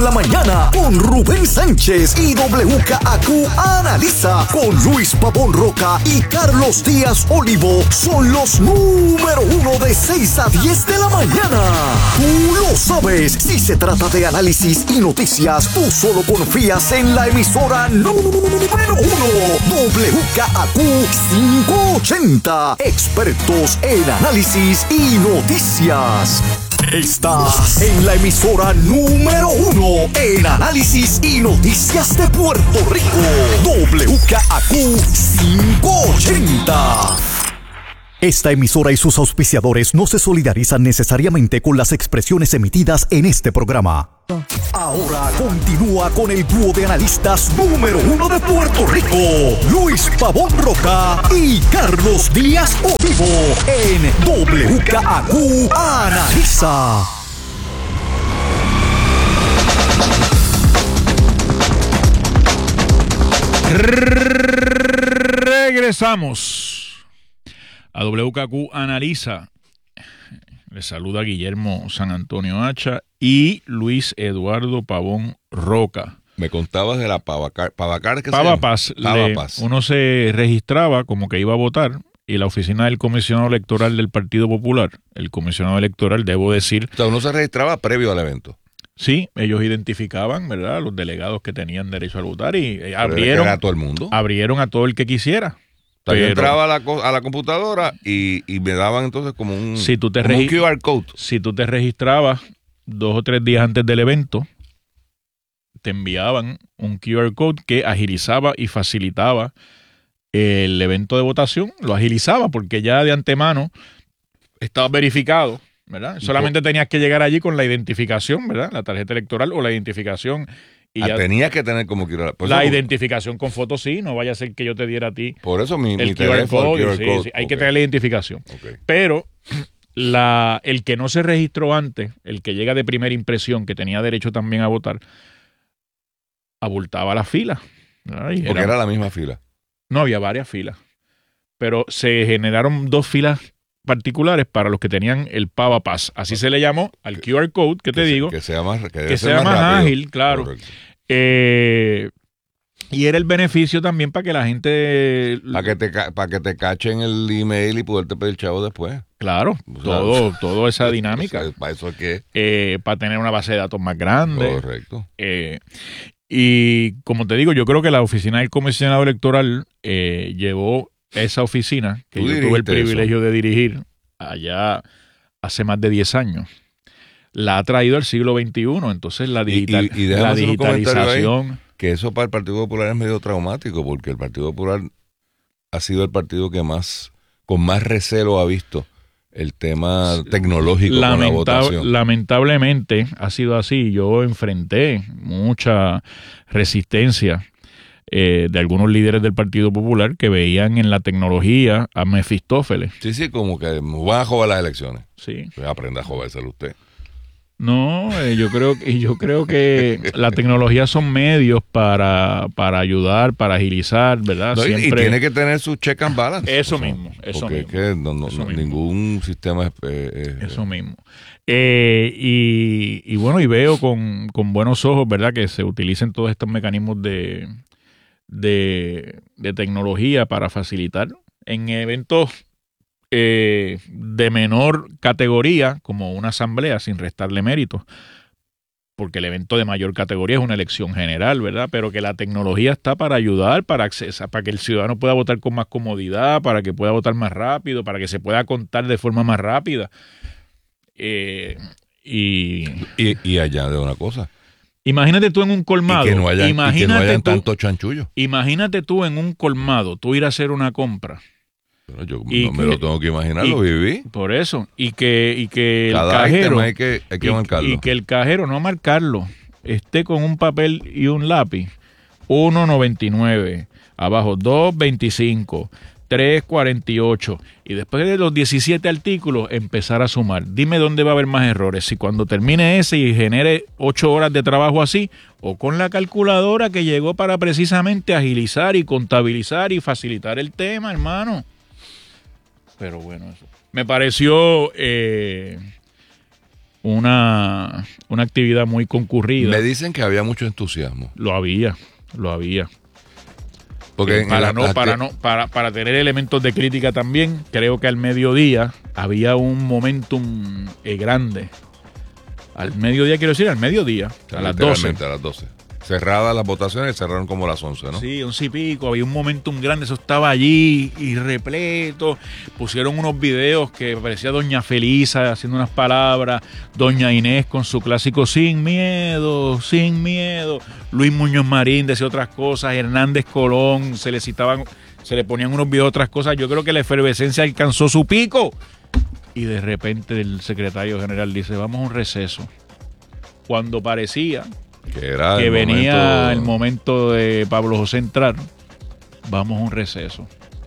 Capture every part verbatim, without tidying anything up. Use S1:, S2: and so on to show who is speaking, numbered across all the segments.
S1: La mañana con Rubén Sánchez y W K A Q Analiza con Luis Pavón Roca y Carlos Díaz Olivo son los número uno de seis a diez de la mañana. Tú lo sabes, si se trata de análisis y noticias, tú solo confías en la emisora número uno, W K A Q quinientos ochenta, expertos en análisis y noticias. Estás en la emisora número uno en análisis y noticias de Puerto Rico. W K A Q quinientos ochenta. Esta emisora y sus auspiciadores no se solidarizan necesariamente con las expresiones emitidas en este programa. Ahora continúa con el dúo de analistas número uno de Puerto Rico, Luis Pavón Roca y Carlos Díaz Olivo, en W K A Q Analiza.
S2: Regresamos a W K Q Analiza. Les saluda Guillermo San Antonio Hacha y Luis Eduardo Pavón Roca.
S3: Me contabas de la Pavacar, Pavacar que
S2: Pavapaz.
S3: se llama? Pavapaz.
S2: Le, uno se registraba como que iba a votar y la oficina del comisionado electoral del Partido Popular, el comisionado electoral, debo decir...
S3: O sea, uno se registraba previo al evento.
S2: Sí, ellos identificaban, ¿verdad?, los delegados que tenían derecho a votar y abrieron...
S3: ¿Era a todo el mundo?
S2: Abrieron a todo el que quisiera.
S3: O sea,
S2: pero,
S3: yo entraba a la, a la computadora y, y me daban entonces como un,
S2: si tú te
S3: como un
S2: regi-
S3: Q R code.
S2: Si tú te registrabas dos o tres días antes del evento, te enviaban un Q R code que agilizaba y facilitaba el evento de votación. Lo agilizaba porque ya de antemano estaba verificado, ¿verdad? Solamente tenías que llegar allí con la identificación, ¿verdad? La tarjeta electoral o la identificación. Y
S3: ah,
S2: ya
S3: tenías que tener como Q R code.
S2: la
S3: eso,
S2: identificación con foto, sí, no vaya a ser que yo te diera a ti
S3: por eso mi,
S2: el
S3: mi
S2: Q R
S3: teléfono,
S2: code.
S3: Q R
S2: Sí,
S3: code.
S2: sí, hay
S3: Okay.
S2: que tener la identificación.
S3: Okay.
S2: Pero la, el que no se registró antes, el que llega de primera impresión, que tenía derecho también a votar, abultaba la fila. Ay,
S3: Porque era, era la misma fila.
S2: No, había varias filas. Pero se generaron dos filas particulares para los que tenían el Pavapass. Así se le llamó al Q R code, que te
S3: que
S2: digo.
S3: Se, que sea más, que
S2: que sea más, más ágil, claro. Eh, y era el beneficio también para que la gente...
S3: Para que, te, para que te cachen el email y poderte pedir chavo después.
S2: Claro,
S3: O sea,
S2: todo, toda esa dinámica.
S3: O sea, para eso es que...
S2: Eh, para tener una base de datos más grande.
S3: Correcto.
S2: Eh, y como te digo, yo creo que la oficina del comisionado electoral eh, llevó esa oficina, que yo tuve el privilegio eso? de dirigir allá hace más de diez años. La ha traído al siglo veintiuno, entonces la, digital,
S3: y, y, y
S2: la digitalización...
S3: Ahí, que eso para el Partido Popular es medio traumático, porque el Partido Popular ha sido el partido que más, con más recelo ha visto el tema tecnológico Lamenta- con la votación.
S2: Lamentablemente ha sido así. Yo enfrenté mucha resistencia eh, de algunos líderes del Partido Popular que veían en la tecnología a Mefistófeles.
S3: Sí, sí, como que van a jugar las elecciones.
S2: Sí.
S3: Pues aprenda a jugárselo usted.
S2: No, eh, yo creo que yo creo que la tecnología son medios para, para ayudar, para agilizar, ¿verdad?
S3: No,
S2: Siempre...
S3: Y tiene que tener su check and balance.
S2: Eso
S3: o sea,
S2: mismo, eso
S3: porque
S2: mismo.
S3: Es que no, no,
S2: eso
S3: no,
S2: mismo.
S3: ningún sistema es... Eh,
S2: eso mismo. Eh, y, y bueno, y veo con, con buenos ojos, ¿verdad? Que se utilicen todos estos mecanismos de, de, de tecnología para facilitar en eventos Eh, de menor categoría, como una asamblea, sin restarle méritos, porque el evento de mayor categoría es una elección general, ¿verdad? Pero que la tecnología está para ayudar, para accesar, para que el ciudadano pueda votar con más comodidad, para que pueda votar más rápido, para que se pueda contar de forma más rápida. Eh, y,
S3: y, y allá de una cosa.
S2: Imagínate tú en un colmado.
S3: Y que no hayan,
S2: imagínate
S3: y que no hayan
S2: tú,
S3: tanto chanchullo.
S2: Imagínate tú en un colmado, tú ir a hacer una compra.
S3: Pero yo
S2: y
S3: no
S2: que,
S3: me lo tengo que imaginar,
S2: y,
S3: lo viví.
S2: Por eso. Y que, y que el
S3: Cada
S2: cajero.
S3: hay que, hay que
S2: y,
S3: marcarlo.
S2: y que el cajero, no marcarlo, esté con un papel y un lápiz. uno noventa y nueve. Abajo, dos veinticinco. tres cuarenta y ocho. Y después de los diecisiete artículos, empezar a sumar. Dime dónde va a haber más errores. Si cuando termine ese y genere ocho horas de trabajo así, o con la calculadora que llegó para precisamente agilizar y contabilizar y facilitar el tema, hermano. Pero bueno, eso me pareció eh, una, una actividad muy concurrida.
S3: Me dicen que había mucho entusiasmo.
S2: Lo había, lo había.
S3: Porque
S2: eh, para, no, para, no, para, para tener elementos de crítica también, creo que al mediodía había un momentum eh, grande. Al mediodía, quiero decir, al mediodía, a las doce.
S3: A las doce. Cerradas las votaciones, cerraron como a las once, ¿no?
S2: Sí, once y pico, había un momentum grande, eso estaba allí y repleto. Pusieron unos videos que parecía Doña Felisa haciendo unas palabras, Doña Inés con su clásico sin miedo, sin miedo. Luis Muñoz Marín decía otras cosas, Hernández Colón, se le citaban, se le ponían unos videos otras cosas. Yo creo que la efervescencia alcanzó su pico. Y de repente el secretario general dice, vamos a un receso. Cuando parecía
S3: que, era
S2: que
S3: el
S2: venía
S3: momento...
S2: el momento de Pablo José entrar, vamos a un receso.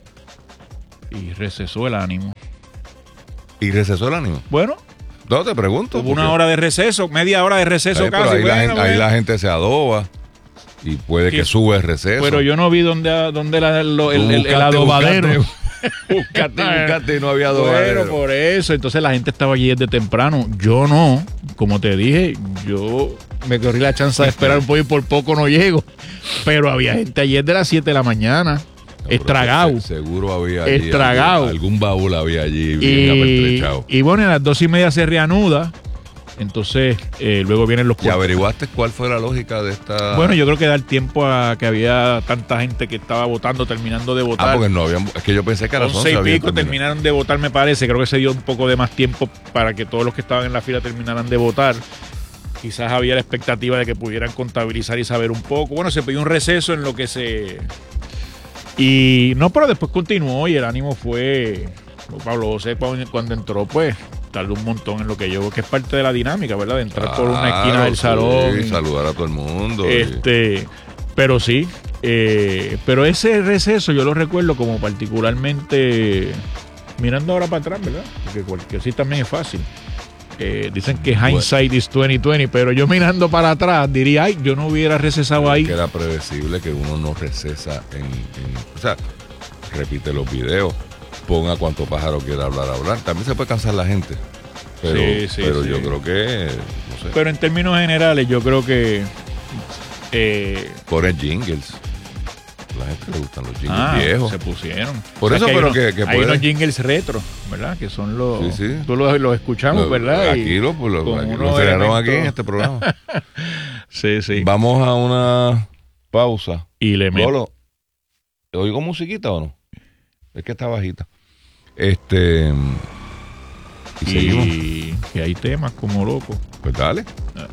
S2: Y recesó el ánimo.
S3: ¿Y recesó el ánimo?
S2: Bueno,
S3: no te pregunto.
S2: Hubo una hora de receso, media hora de receso
S3: ahí,
S2: casi.
S3: Ahí,
S2: bueno,
S3: la gente,
S2: bueno.
S3: ahí la gente se adoba y puede que sube el receso.
S2: Pero yo no vi dónde, dónde la, lo, el,
S3: buscaste,
S2: el, el adobadero.
S3: Buscaste, buscaste y no había adobadero.
S2: Bueno, por eso. Entonces la gente estaba allí desde temprano. Yo no. Como te dije, yo me corrí la chance de esperar un poco y por poco no llego. Pero había gente ayer de las siete de la mañana. No, estragado.
S3: Seguro había allí
S2: estragado.
S3: Algún, algún baúl había allí bien
S2: y,
S3: apertrechado.
S2: Y bueno, a las dos y media se reanuda. Entonces, eh, luego vienen los
S3: ¿Y averiguaste cuál fue la lógica de esta...?
S2: Bueno, yo creo que dar tiempo a que había tanta gente que estaba votando, terminando de votar.
S3: Ah, porque no habían... Es que yo pensé que a las once
S2: y pico
S3: terminado.
S2: terminaron de votar, me parece. Creo que se dio un poco de más tiempo para que todos los que estaban en la fila terminaran de votar. Quizás había la expectativa de que pudieran contabilizar y saber un poco. Bueno, se pidió un receso en lo que se... Y no, pero después continuó y el ánimo fue... Pablo José cuando, cuando entró, pues, tardó un montón en lo que yo, que es parte de la dinámica, ¿verdad? De entrar claro, por una esquina del salón.
S3: Sí, y saludar a todo el mundo.
S2: Este, y... Pero sí, eh, pero ese receso yo lo recuerdo como particularmente mirando ahora para atrás, ¿verdad? Porque cualquier sí también es fácil. Eh, dicen que hindsight bueno. is veinte veinte, pero yo mirando para atrás diría, ay, yo no hubiera recesado ahí.
S3: Que era predecible que uno no recesa en, en o sea, repite los videos. Ponga cuánto pájaro quiera hablar, hablar. También se puede cansar la gente. Pero, sí, sí, pero sí. yo creo que... No sé.
S2: Pero en términos generales, yo creo que... Eh,
S3: Ponen jingles. A la gente le gustan los jingles
S2: ah,
S3: viejos.
S2: Se pusieron.
S3: Por
S2: o sea,
S3: eso,
S2: que
S3: pero
S2: hay
S3: que,
S2: unos,
S3: que
S2: hay unos jingles retro, ¿verdad? Que son los...
S3: Sí, sí.
S2: Tú los, los escuchamos,
S3: lo,
S2: ¿verdad?
S3: Aquí lo, pues, lo, aquí lo estrenaron aquí en este programa.
S2: Sí, sí.
S3: Vamos a una pausa.
S2: Y le meto.
S3: Lolo, ¿oigo musiquita o no? Es que está bajita. Este...
S2: Y, y que hay temas como loco.
S3: Pues dale.
S2: Ah.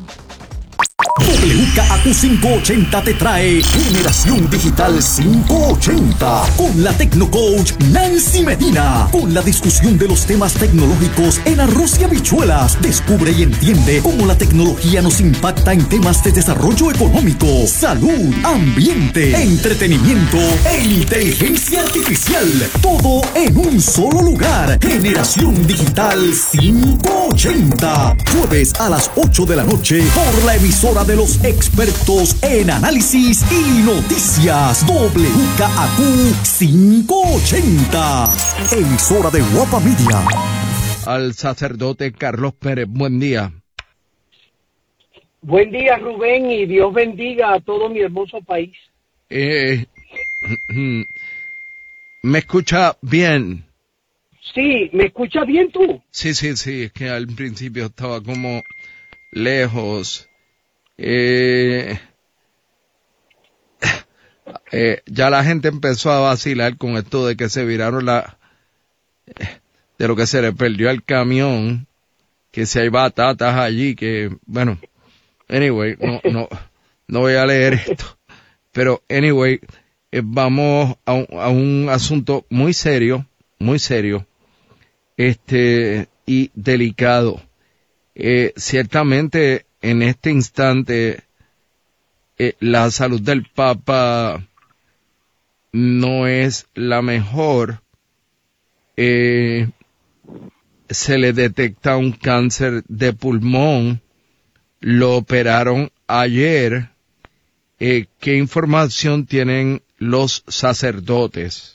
S1: W K A Q quinientos ochenta te trae Generación Digital quinientos ochenta con la Tecnocoach Nancy Medina, con la discusión de los temas tecnológicos en arroz y habichuelas. Descubre y entiende cómo la tecnología nos impacta en temas de desarrollo económico, salud, ambiente, entretenimiento e inteligencia artificial. Todo en un solo lugar. Generación Digital quinientos ochenta. Jueves a las ocho de la noche por la emisora de los expertos en análisis y noticias. W K A Q quinientos ochenta. Emisora de Guapa Media.
S4: Al sacerdote Carlos Pérez, buen día.
S5: Buen día, Rubén, y Dios bendiga a todo mi hermoso país.
S4: Eh, ¿Me escucha bien?
S5: Sí, ¿me escuchas bien tú?
S4: Sí, sí, sí, es que al principio estaba como lejos. Eh, eh, ya la gente empezó a vacilar con esto de que se viraron la... de lo que se le perdió al camión, que si hay batatas allí, que, bueno, anyway, no, no, no voy a leer esto, pero anyway, eh, vamos a un, a un asunto muy serio, muy serio, este, y delicado. Eh, ciertamente, en este instante, eh, la salud del Papa no es la mejor. Eh, se le detecta un cáncer de pulmón, lo operaron ayer. Eh, ¿qué información tienen los sacerdotes?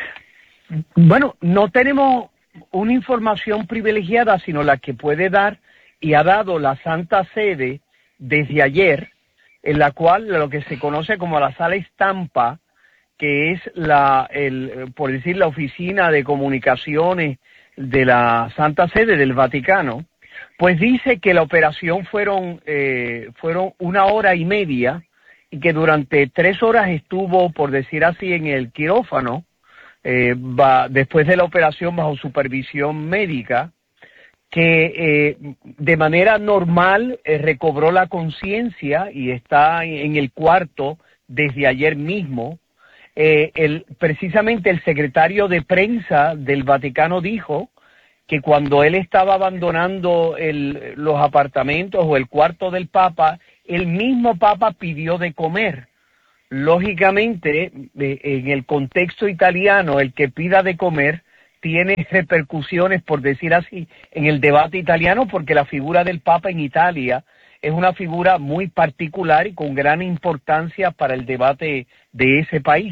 S5: Bueno, no tenemos una información privilegiada, sino la que puede dar y ha dado la Santa Sede desde ayer, en la cual lo que se conoce como la Sala Estampa, que es la, el, por decir, la oficina de comunicaciones de la Santa Sede del Vaticano, pues dice que la operación fueron, eh, fueron una hora y media y que durante tres horas estuvo, por decir así, en el quirófano, eh, va, después de la operación bajo supervisión médica, que eh, de manera normal eh, recobró la conciencia y está en el cuarto desde ayer mismo. Eh, el, precisamente el secretario de prensa del Vaticano dijo que cuando él estaba abandonando el, los apartamentos o el cuarto del Papa, el mismo Papa pidió de comer. Lógicamente, eh, en el contexto italiano, el que pida de comer tiene repercusiones, por decir así, en el debate italiano, porque la figura del Papa en Italia es una figura muy particular y con gran importancia para el debate de ese país.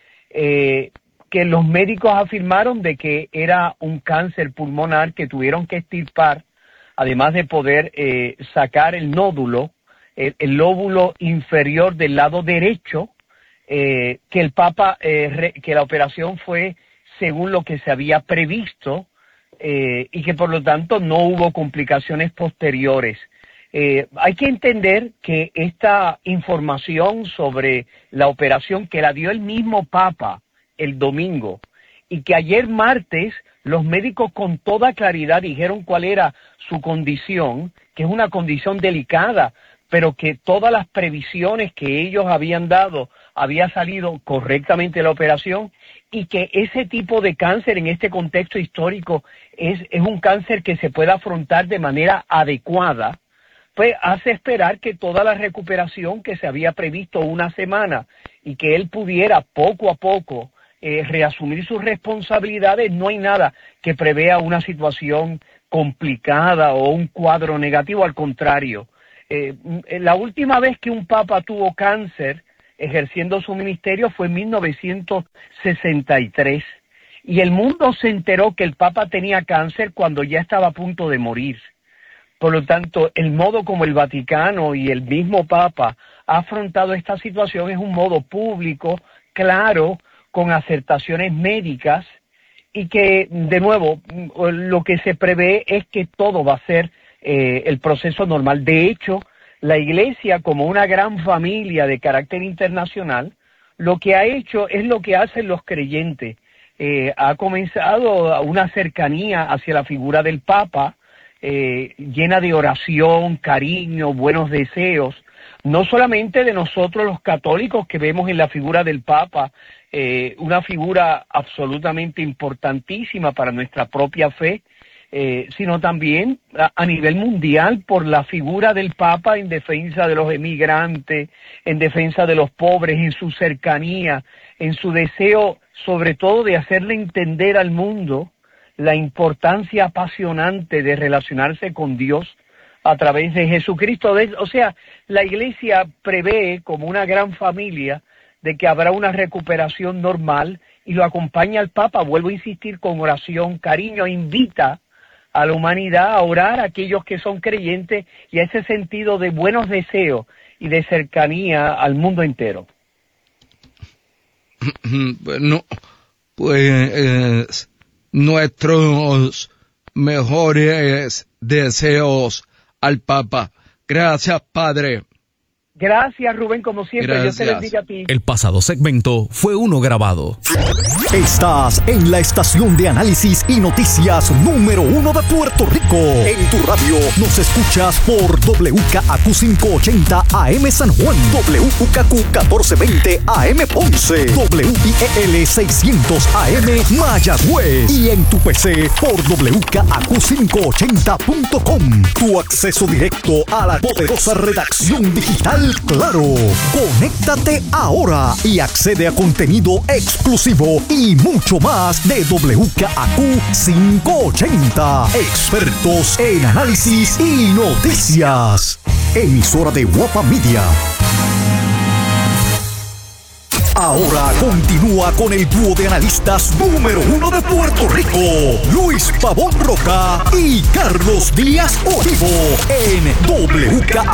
S5: Eh, que los médicos afirmaron de que era un cáncer pulmonar que tuvieron que extirpar, además de poder eh, sacar el nódulo, el, el lóbulo inferior del lado derecho, eh, que el Papa, eh, re, que la operación fue según lo que se había previsto, eh, y que por lo tanto no hubo complicaciones posteriores. Eh, hay que entender que esta información sobre la operación que la dio el mismo Papa el domingo, y que ayer martes los médicos con toda claridad dijeron cuál era su condición, que es una condición delicada, pero que todas las previsiones que ellos habían dado había salido correctamente la operación, y que ese tipo de cáncer en este contexto histórico es, es un cáncer que se puede afrontar de manera adecuada, pues hace esperar que toda la recuperación que se había previsto una semana y que él pudiera poco a poco eh, reasumir sus responsabilidades, no hay nada que prevea una situación complicada o un cuadro negativo, al contrario. Eh, la última vez que un papa tuvo cáncer ejerciendo su ministerio fue en mil novecientos sesenta y tres, y el mundo se enteró que el papa tenía cáncer cuando ya estaba a punto de morir. Por lo tanto, el modo como el Vaticano y el mismo Papa ha afrontado esta situación es un modo público, claro, con acertaciones médicas, y que, de nuevo, lo que se prevé es que todo va a ser eh, el proceso normal. De hecho, la Iglesia, como una gran familia de carácter internacional, lo que ha hecho es lo que hacen los creyentes. Eh, ha comenzado una cercanía hacia la figura del Papa, Eh, llena de oración, cariño, buenos deseos, no solamente de nosotros los católicos que vemos en la figura del Papa, eh, una figura absolutamente importantísima para nuestra propia fe, eh, sino también a, a nivel mundial por la figura del Papa en defensa de los emigrantes, en defensa de los pobres, en su cercanía, en su deseo sobre todo de hacerle entender al mundo la importancia apasionante de relacionarse con Dios a través de Jesucristo. O sea, la Iglesia prevé como una gran familia de que habrá una recuperación normal, y lo acompaña el Papa, vuelvo a insistir, con oración, cariño, invita a la humanidad a orar, a aquellos que son creyentes, y a ese sentido de buenos deseos y de cercanía al mundo entero.
S4: Bueno, pues nuestros mejores deseos al Papa. Gracias, Padre.
S5: Gracias, Rubén, como siempre.
S4: Gracias.
S5: Dios te bendiga a ti.
S6: El pasado segmento fue uno grabado.
S1: Estás en la estación de análisis y noticias número uno de Puerto Rico. En tu radio nos escuchas por W K A Q quinientos ochenta A M San Juan, W K Q catorce veinte A M Ponce, W I E L seiscientos A M Mayagüez, y en tu P C por W K A Q quinientos ochenta punto com. Tu acceso directo a la poderosa redacción digital Claro. Conéctate ahora y accede a contenido exclusivo y mucho más de W K A Q quinientos ochenta. Expertos en análisis y noticias. Emisora de Guapa Media. Ahora Ahora continúa con el dúo de analistas número uno de Puerto Rico, Luis Pavón Roca y Carlos Díaz Olivo, en W K